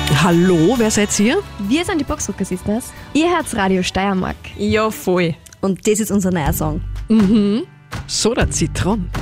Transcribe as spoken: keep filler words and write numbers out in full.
Hallo, wer seid ihr? Wir sind die Boxrocker Sisters. Ihr hört Radio Steiermark. Ja, voll. Und das ist unser neuer Song. Mhm. Soda Zitron.